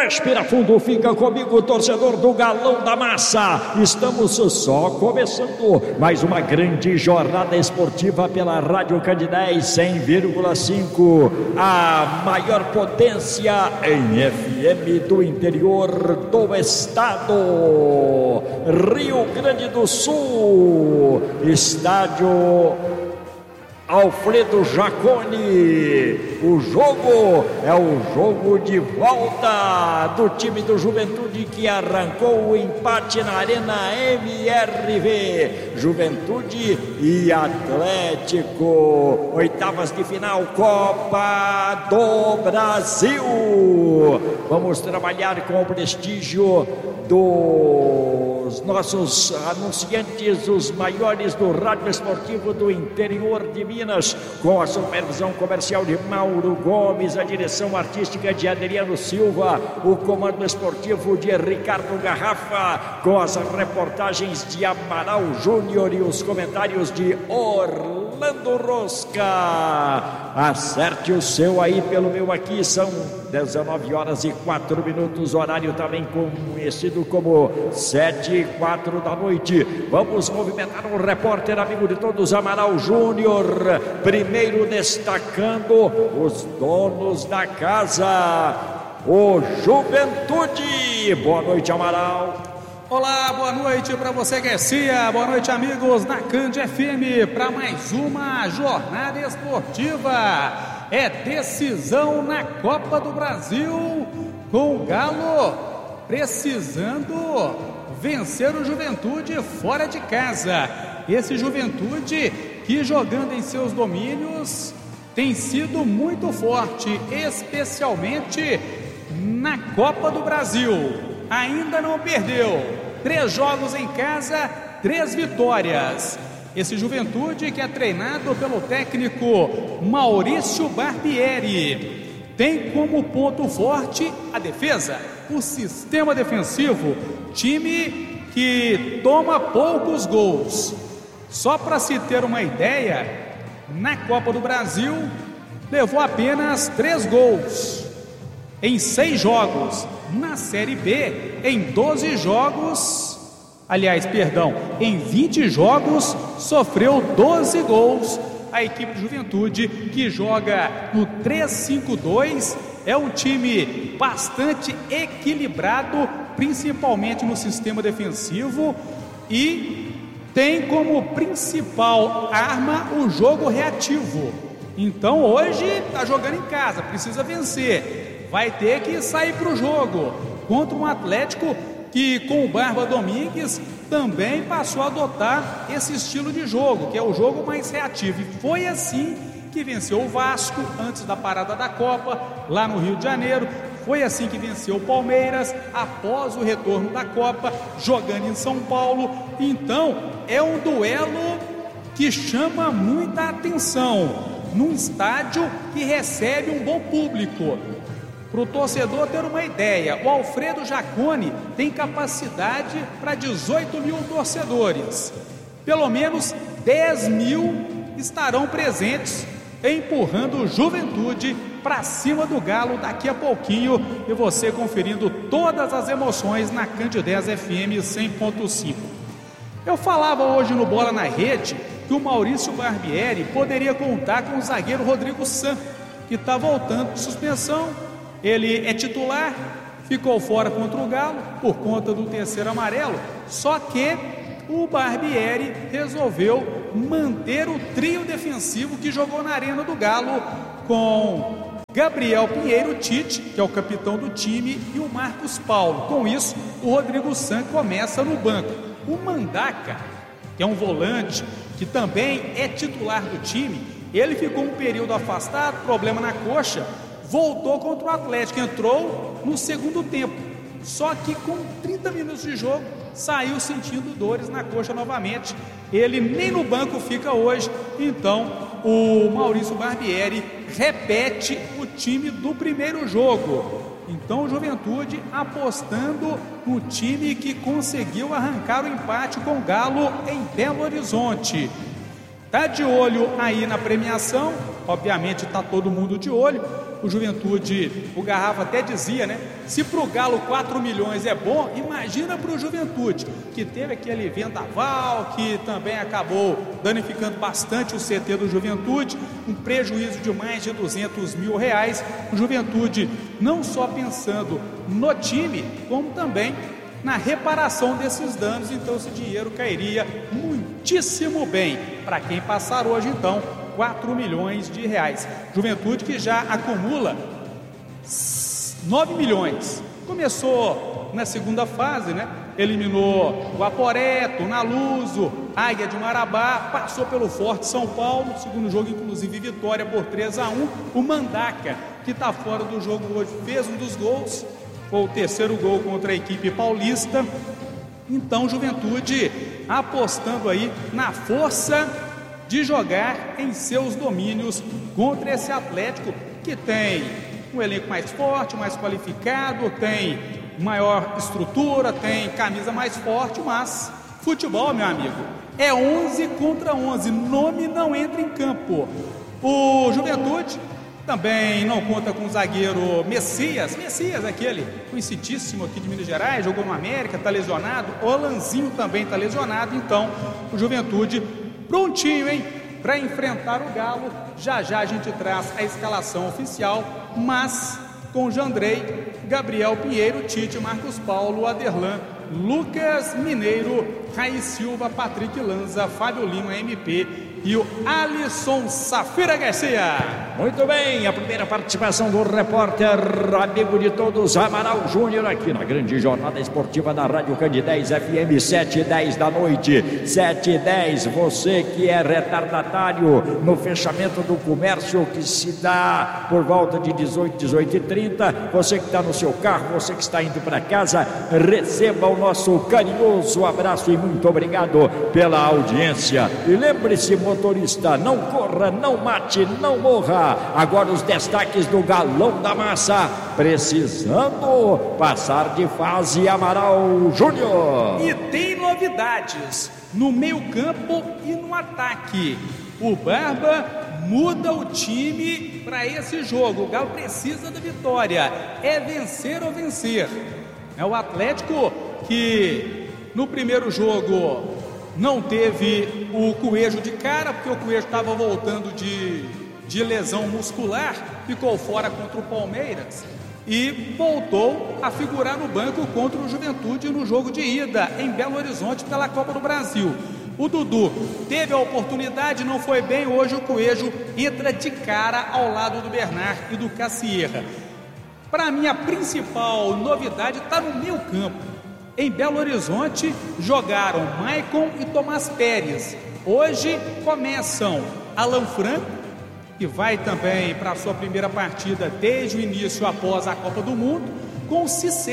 Respira fundo, fica comigo, torcedor do Galão da Massa. Estamos só começando mais uma grande jornada esportiva pela Rádio Candidez 100,5, a maior potência em FM do interior do estado, Rio Grande do Sul. Estádio Alfredo Jaconi. O jogo é o jogo de volta do time do Juventude, que arrancou o empate na Arena MRV. Juventude e Atlético, oitavas de final, Copa do Brasil. Vamos trabalhar com o prestígio dos nossos anunciantes, os maiores do rádio esportivo do interior de Minas, com a supervisão comercial de Mauro Gomes, a direção artística de Adriano Silva, o comando esportivo de Ricardo Garrafa, com as reportagens de Amaral Júnior e os comentários de Orlando Rosca. Acerte o seu aí pelo meu aqui, são 19h04, horário também conhecido como 7h04 da noite. Vamos movimentar o repórter amigo de todos, Amaral Júnior, primeiro destacando os donos da casa, o Juventude. Boa noite, Amaral. Olá, boa noite para você, Garcia. Boa noite, amigos da Cand FM, para mais uma jornada esportiva. É decisão na Copa do Brasil, com o Galo precisando vencer o Juventude fora de casa. Esse Juventude que, jogando em seus domínios, tem sido muito forte, especialmente na Copa do Brasil. Ainda não perdeu. 3 jogos em casa, 3 vitórias. Esse Juventude que é treinado pelo técnico Maurício Barbieri tem como ponto forte a defesa, o sistema defensivo, time que toma poucos gols. Só para se ter uma ideia, na Copa do Brasil levou apenas 3 gols em 6 jogos. Na Série B, em 12 jogos, em 20 jogos, sofreu 12 gols. A equipe de Juventude, que joga no 3-5-2, é um time bastante equilibrado, principalmente no sistema defensivo, e tem como principal arma o jogo reativo. Então hoje está jogando em casa, precisa vencer, vai ter que sair para o jogo contra um Atlético que, com o Barba Domingues, também passou a adotar esse estilo de jogo, que é o jogo mais reativo. E foi assim que venceu o Vasco antes da parada da Copa, lá no Rio de Janeiro. Foi assim que venceu o Palmeiras após o retorno da Copa, jogando em São Paulo. Então, é um duelo que chama muita atenção, num estádio que recebe um bom público. Para o torcedor ter uma ideia, o Alfredo Jaconi tem capacidade para 18 mil torcedores. Pelo menos 10 mil estarão presentes, empurrando o Juventude para cima do Galo daqui a pouquinho, e você conferindo todas as emoções na Candidez FM 100.5. Eu falava hoje no Bola na Rede que o Maurício Barbieri poderia contar com o zagueiro Rodrigo San, que está voltando de suspensão. Ele é titular, ficou fora contra o Galo por conta do terceiro amarelo, só que o Barbieri resolveu manter o trio defensivo que jogou na Arena do Galo, com Gabriel Pinheiro Tite, que é o capitão do time, e o Marcos Paulo. Com isso, o Rodrigo San começa no banco. O Mandaca, que é um volante, que também é titular do time, ele ficou um período afastado, problema na coxa, voltou contra o Atlético, entrou no segundo tempo, só que com 30 minutos de jogo, saiu sentindo dores na coxa novamente. Ele nem no banco fica hoje. Então o Maurício Barbieri repete o time do primeiro jogo. Então o Juventude apostando no time que conseguiu arrancar o empate com o Galo em Belo Horizonte. Tá de olho aí na premiação, obviamente está todo mundo de olho. O Juventude, o Garrafa até dizia, né? Se pro Galo 4 milhões é bom, imagina pro Juventude, que teve aquele vendaval, que também acabou danificando bastante o CT do Juventude, um prejuízo de mais de R$200 mil. O Juventude não só pensando no time, como também na reparação desses danos, então esse dinheiro cairia muitíssimo bem para quem passar hoje, então, R$4 milhões. Juventude que já acumula 9 milhões. Começou na segunda fase, né? Eliminou o Aporé, Tunaluso, Águia de Marabá, passou pelo Forte São Paulo, segundo jogo, inclusive, vitória por 3-1. O Mandaca, que está fora do jogo hoje, fez um dos gols, foi o terceiro gol contra a equipe paulista. Então, Juventude apostando aí na força de jogar em seus domínios contra esse Atlético, que tem um elenco mais forte, mais qualificado, tem maior estrutura, tem camisa mais forte, mas futebol, meu amigo, é 11 contra 11, nome não entra em campo. O Juventude também não conta com o zagueiro Messias, aquele conhecidíssimo aqui de Minas Gerais, jogou no América, está lesionado. O Alanzinho também está lesionado. Então o Juventude prontinho, hein, para enfrentar o Galo. Já a gente traz a escalação oficial, mas com Jandrei, Gabriel Pinheiro, Tite, Marcos Paulo, Aderlan, Lucas Mineiro, Raí Silva, Patrick Lanza, Fábio Lima, MP e o Alisson Safira Garcia. Muito bem, a primeira participação do repórter amigo de todos, Amaral Júnior, aqui na grande jornada esportiva da Rádio Candidez FM, 7h10 da noite, 7h10. Você que é retardatário no fechamento do comércio, que se dá por volta de 18h30, você que está no seu carro, você que está indo para casa, receba o nosso carinhoso abraço e muito obrigado pela audiência. E lembre-se, motorista, não corra, não mate, não morra. Agora os destaques do Galão da Massa, precisando passar de fase, Amaral Júnior. E tem novidades no meio campo e no ataque. O Barba muda o time para esse jogo. O Galo precisa da vitória, é vencer ou vencer. É o Atlético que no primeiro jogo não teve o Coelho de cara, porque o Coelho estava voltando de lesão muscular, ficou fora contra o Palmeiras e voltou a figurar no banco contra o Juventude no jogo de ida em Belo Horizonte pela Copa do Brasil. O Dudu teve a oportunidade, não foi bem. Hoje o Coelho entra de cara ao lado do Bernard e do Cassierra. Para mim, a principal novidade está no meio campo. Em Belo Horizonte jogaram Maicon e Tomás Pérez. Hoje começam Alan Franco, que vai também para a sua primeira partida desde o início após a Copa do Mundo, com o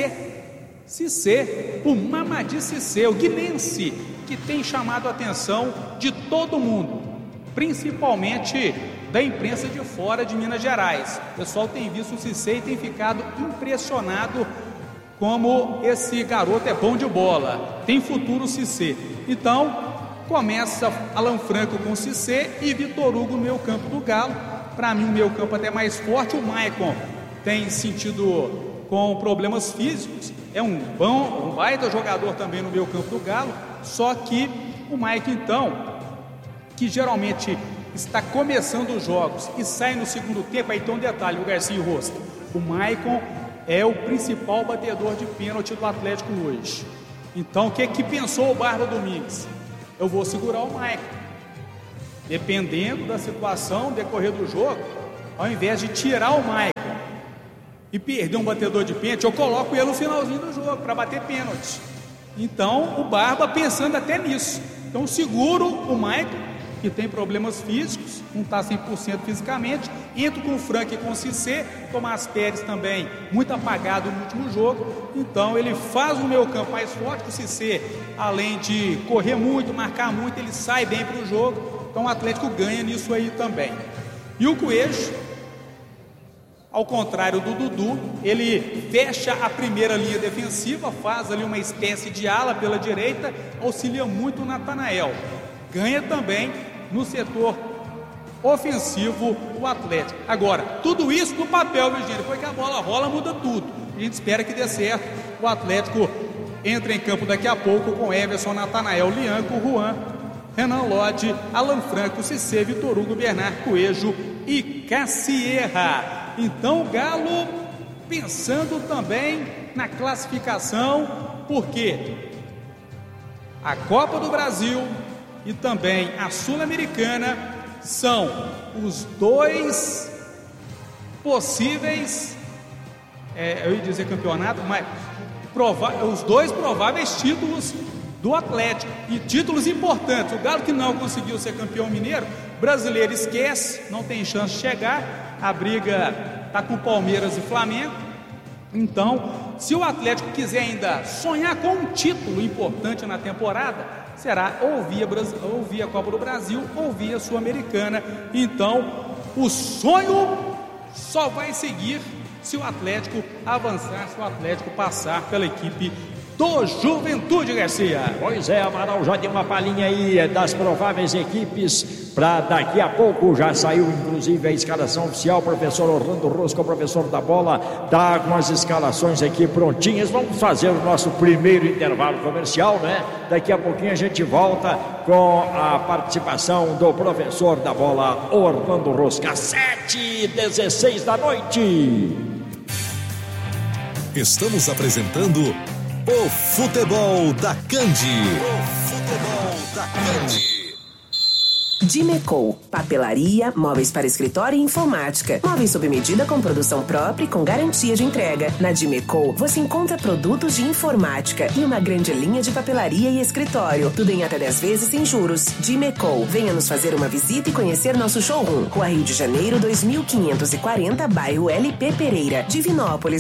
Cissé, o Mamadi Cissé, o guinense, que tem chamado a atenção de todo mundo, principalmente da imprensa de fora de Minas Gerais. O pessoal tem visto o Cissé e tem ficado impressionado como esse garoto é bom de bola, tem futuro Cissé. Então começa Alan Franco com Cissé e Vitor Hugo no meio campo do Galo. Para mim o meio campo até mais forte. O Maicon tem sentido com problemas físicos, é um baita jogador também no meio campo do Galo. Só que o Maicon, então, que geralmente está começando os jogos e sai no segundo tempo, aí tem um detalhe, o Garcia Rosta, o Maicon é o principal batedor de pênalti do Atlético hoje. Então o que pensou o Barba Domingues? Eu vou segurar o Maicon, dependendo da situação, decorrer do jogo, ao invés de tirar o Maicon e perder um batedor de pênalti, eu coloco ele no finalzinho do jogo para bater pênalti. Então o Barba pensando até nisso, então seguro o Maicon, que tem problemas físicos, não está 100% fisicamente, entro com o Frank e com o Cissé. Tomás Pérez também muito apagado no último jogo, então ele faz o meio campo mais forte. O Cissé, além de correr muito, marcar muito, ele sai bem para o jogo, então o Atlético ganha nisso aí também. E o Coelho, ao contrário do Dudu, ele fecha a primeira linha defensiva, faz ali uma espécie de ala pela direita, auxilia muito o Natanael. Ganha também no setor ofensivo o Atlético. Agora, tudo isso no papel, Virgínia, depois que a bola rola, muda tudo. A gente espera que dê certo. O Atlético entra em campo daqui a pouco com Everson, Natanael, Lianco, Juan, Renan Lodge, Alan Franco, Cissé, Vitor Hugo, Bernard Coelho e Cassierra. Então o Galo pensando também na classificação, porque a Copa do Brasil e também a Sul-Americana são os dois possíveis, eu ia dizer campeonato, mas os dois prováveis títulos do Atlético, e títulos importantes. O Galo, que não conseguiu ser campeão mineiro, brasileiro esquece, não tem chance de chegar, a briga está com Palmeiras e Flamengo. Então, se o Atlético quiser ainda sonhar com um título importante na temporada, será ou via Copa do Brasil ou via Sul-Americana. Então, o sonho só vai seguir se o Atlético avançar, se o Atlético passar pela equipe do Juventude, Garcia. Pois é, Amaral já deu uma palhinha aí das prováveis equipes para daqui a pouco. Já saiu inclusive a escalação oficial. Professor Orlando Rosco, professor da bola, tá com as escalações aqui prontinhas. Vamos fazer o nosso primeiro intervalo comercial, né? Daqui a pouquinho a gente volta com a participação do professor da bola, Orlando Rosco. 7h16 da noite. Estamos apresentando o Futebol da Candi. O Futebol da Candi. Dimeco, papelaria, móveis para escritório e informática. Móveis sob medida com produção própria e com garantia de entrega. Na Dimeco, você encontra produtos de informática e uma grande linha de papelaria e escritório. Tudo em até 10 vezes sem juros. Dimeco, venha nos fazer uma visita e conhecer nosso showroom. Rua Rio de Janeiro, 2540, bairro LP Pereira. Divinópolis,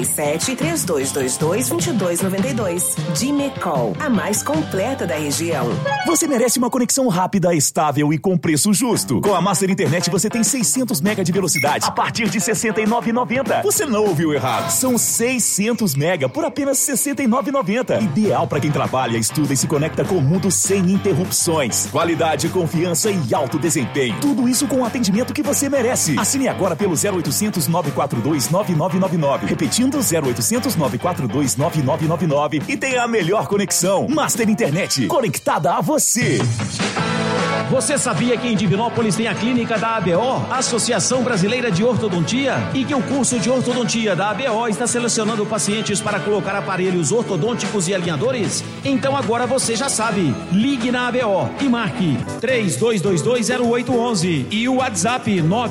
37-3222-2292. Dimeco, a mais completa da região. Você merece uma conexão rápida, estável e com preço justo. Com a Master Internet você tem 600 mega de velocidade a partir de R$ 69,90. Você não ouviu errado. São 600 mega por apenas R$ 69,90. Ideal para quem trabalha, estuda e se conecta com o mundo sem interrupções. Qualidade, confiança e alto desempenho. Tudo isso com o atendimento que você merece. Assine agora pelo 0800 942 9999. Repetindo, 0800 942 9999 e tenha a melhor conexão. Master Internet, conectada a você. Você sabia que em Divinópolis tem a clínica da ABO, Associação Brasileira de Ortodontia, e que o curso de ortodontia da ABO está selecionando pacientes para colocar aparelhos ortodônticos e alinhadores? Então agora você já sabe. Ligue na ABO e marque 32220811 e o WhatsApp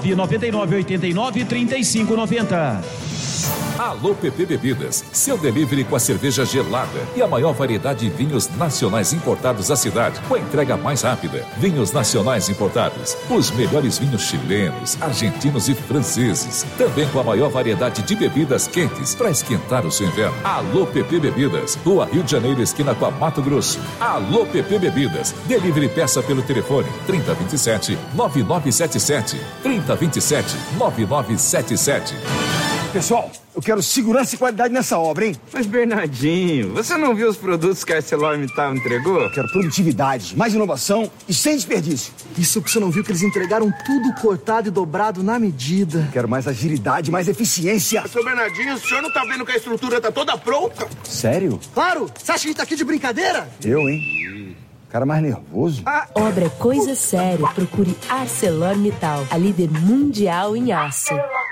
999893590. Alô PP Bebidas, seu delivery com a cerveja gelada e a maior variedade de vinhos nacionais importados à cidade, com a entrega mais rápida. Vinhos nacionais importados, os melhores vinhos chilenos, argentinos e franceses. Também com a maior variedade de bebidas quentes para esquentar o seu inverno. Alô PP Bebidas, Rua Rio de Janeiro, esquina com a Mato Grosso. Alô PP Bebidas, delivery peça pelo telefone 3027-9977, 3027-9977. Pessoal, eu quero segurança e qualidade nessa obra, hein? Mas, Bernardinho, você não viu os produtos que a ArcelorMittal entregou? Eu quero produtividade, mais inovação e sem desperdício. Isso que você não viu, que eles entregaram tudo cortado e dobrado na medida. Eu quero mais agilidade, mais eficiência. Seu Bernardinho, o senhor não tá vendo que a estrutura tá toda pronta? Sério? Claro! Você acha que a gente tá aqui de brincadeira? Eu, hein? Cara mais nervoso. Obra é coisa séria. Procure ArcelorMittal, a líder mundial em aço.